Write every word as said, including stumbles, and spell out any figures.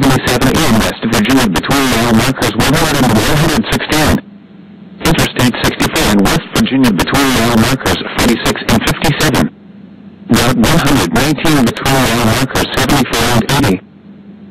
seventy-seven E in West Virginia between mile markers one hundred and one hundred sixteen. Interstate sixty-four in West Virginia between mile markers forty-six and fifty-seven. Route one hundred nineteen between mile markers seventy-four and eighty.